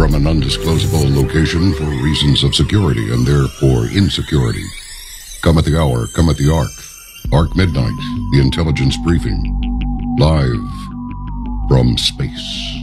from an undisclosable location for reasons of security and therefore insecurity. Come at the hour, come at the Ark. Ark Midnight, the intelligence briefing. Live from space.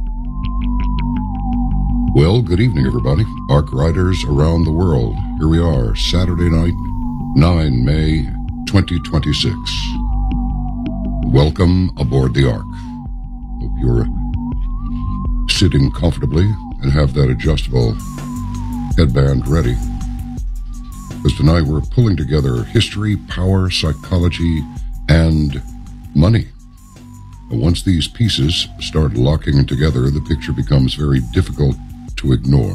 Well, good evening, everybody. Ark riders around the world. Here we are, Saturday night, 9 May 2026. Welcome aboard the Ark. Hope you're sitting comfortably and have that adjustable headband ready. Because tonight we're pulling together history, power, psychology, and money. And once these pieces start locking together, the picture becomes very difficult to ignore.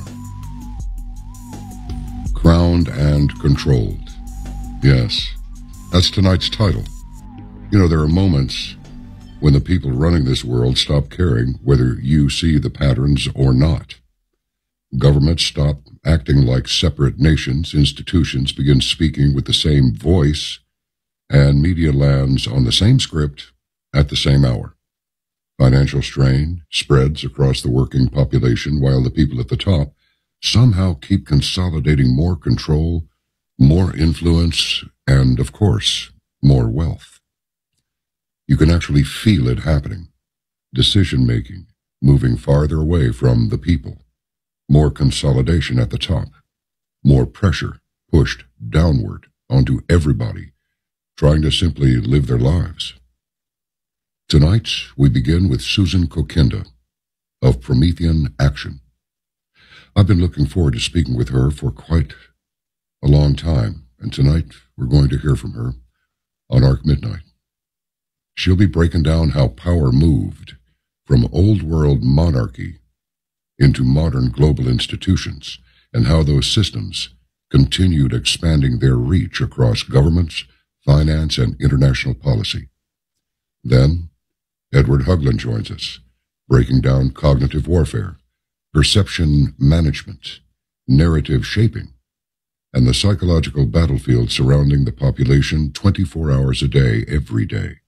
Crowned and controlled. Yes, that's tonight's title. You know, there are moments when the people running this world stop caring whether you see the patterns or not. Governments stop acting like separate nations, institutions begin speaking with the same voice, and media lands on the same script at the same hour. Financial strain spreads across the working population while the people at the top somehow keep consolidating more control, more influence, and, of course, more wealth. You can actually feel it happening. Decision-making moving farther away from the people. More consolidation at the top. More pressure pushed downward onto everybody, trying to simply live their lives. Tonight, we begin with Susan Kokinda of Promethean Action. I've been looking forward to speaking with her for quite a long time, and tonight we're going to hear from her on Ark Midnight. She'll be breaking down how power moved from old-world monarchy into modern global institutions, and how those systems continued expanding their reach across governments, finance, and international policy. Then, Edward Huglin joins us, breaking down cognitive warfare, perception management, narrative shaping, and the psychological battlefield surrounding the population 24 hours a day, every day.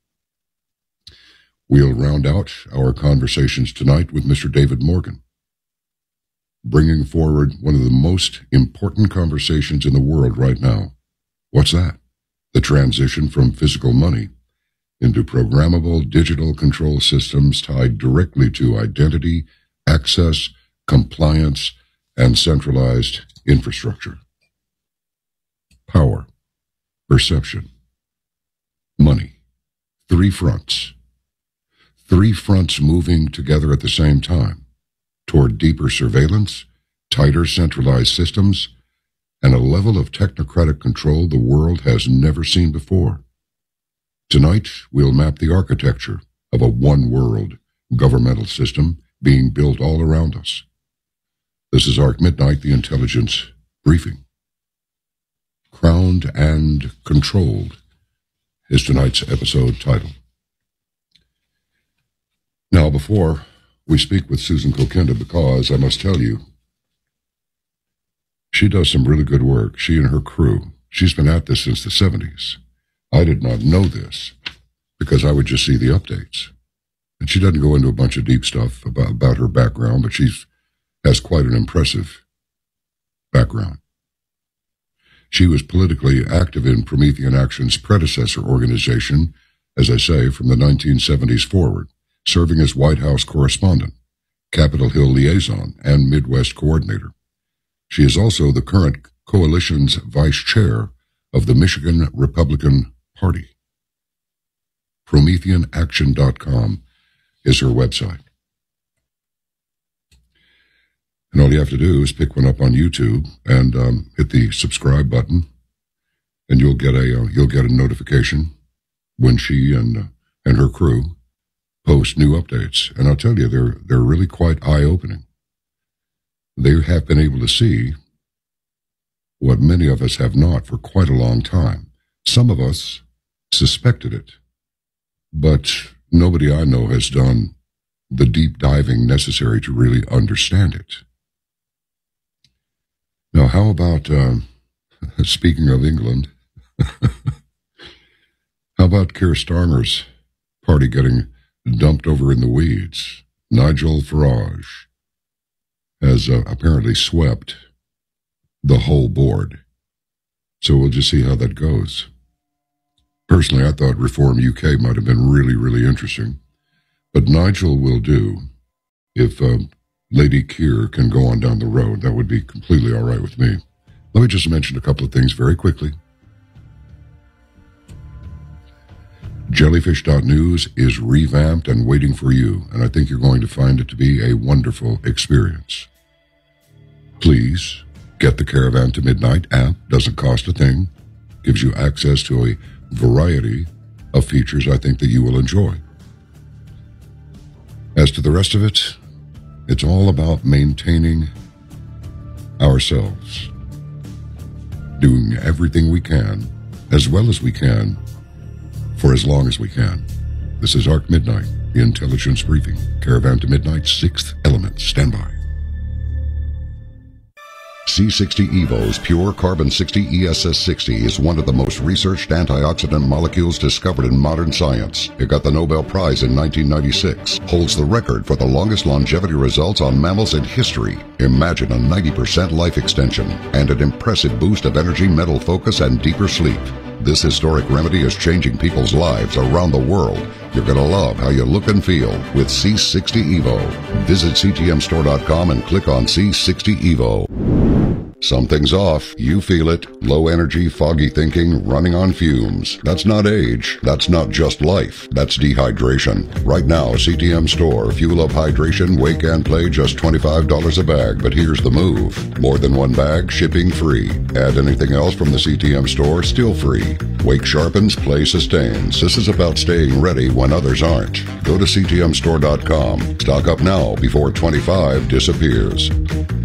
We'll round out our conversations tonight with Mr. David Morgan, bringing forward one of the most important conversations in the world right now. What's that? The transition from physical money into programmable digital control systems tied directly to identity, access, compliance, and centralized infrastructure. Power, perception, money. Three fronts. Three fronts moving together at the same time, toward deeper surveillance, tighter centralized systems, and a level of technocratic control the world has never seen before. Tonight, we'll map the architecture of a one-world governmental system being built all around us. This is Ark Midnight, the intelligence briefing. Crowned and Controlled is tonight's episode title. Now, before we speak with Susan Kokinda, because I must tell you, she does some really good work, she and her crew. She's been at this since the 70s. I did not know this because I would just see the updates. And she doesn't go into a bunch of deep stuff about her background, but she has quite an impressive background. She was politically active in Promethean Action's predecessor organization, as I say, from the 1970s forward, serving as White House correspondent, Capitol Hill liaison, and Midwest coordinator. She is also the current coalition's vice chair of the Michigan Republican Party. PrometheanAction.com is her website. And all you have to do is pick one up on YouTube and hit the subscribe button, and you'll get a notification when she and her crew post new updates. And I'll tell you, they're really quite eye-opening. They have been able to see what many of us have not for quite a long time. Some of us suspected it, but nobody I know has done the deep diving necessary to really understand it. Now, how about, speaking of England, how about Keir Starmer's party getting dumped over in the weeds? Nigel Farage has has apparently swept the whole board. So we'll just see how that goes. Personally, I thought Reform UK might have been really, really interesting. But Nigel will do. If Lady Keir can go on down the road, that would be completely all right with me. Let me just mention a couple of things very quickly. Jellyfish.news is revamped and waiting for you, and I think you're going to find it to be a wonderful experience. Please get the Caravan to Midnight app. Doesn't cost a thing. Gives you access to a variety of features I think that you will enjoy. As to the rest of it, it's all about maintaining ourselves, doing everything we can, as well as we can, for as long as we can. This is Arc Midnight, the Intelligence Briefing. Caravan to Midnight, 6th Element. Stand by. C60 Evo's Pure Carbon 60 ESS 60 is one of the most researched antioxidant molecules discovered in modern science. It got the Nobel Prize in 1996, holds the record for the longest longevity results on mammals in history. Imagine a 90% life extension and an impressive boost of energy, mental focus, and deeper sleep. This historic remedy is changing people's lives around the world. You're going to love how you look and feel with C60 Evo. Visit ctmstore.com and click on C60 Evo. Something's off. You feel it. Low energy, foggy thinking, running on fumes. That's not age. That's not just life. That's dehydration. Right now, CTM Store. Fuel Up Hydration, Wake and Play, just $25 a bag. But here's the move. More than one bag, shipping free. Add anything else from the CTM Store, still free. Wake sharpens, Play sustains. This is about staying ready when others aren't. Go to ctmstore.com. Stock up now before 25 disappears.